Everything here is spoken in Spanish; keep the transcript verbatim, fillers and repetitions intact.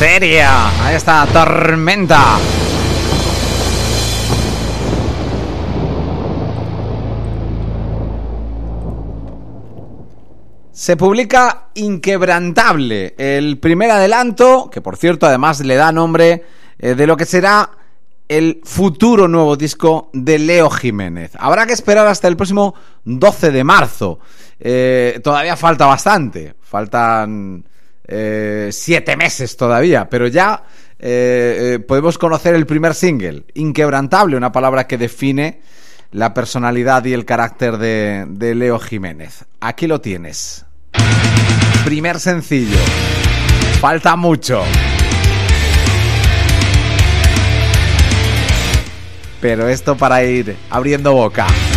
seria a esta tormenta. Se publica Inquebrantable, el primer adelanto, que por cierto además le da nombre eh, de lo que será el futuro nuevo disco de Leo Jiménez. Habrá que esperar hasta el próximo doce de marzo. Eh, todavía falta bastante, faltan eh, siete meses todavía, pero ya eh, eh, podemos conocer el primer single, Inquebrantable, una palabra que define la personalidad y el carácter de, de Leo Jiménez. Aquí lo tienes. Primer sencillo. Falta mucho. Pero esto para ir abriendo boca.